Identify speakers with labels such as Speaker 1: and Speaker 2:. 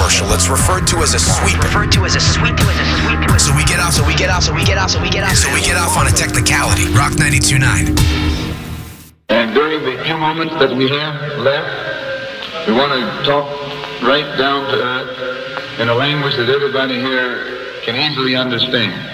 Speaker 1: commercial. It's referred to as a sweeper. So we get off on a technicality. Rock 92.9.
Speaker 2: And during the few moments that we have left, we want to talk right down to earth in a language that everybody here can easily understand.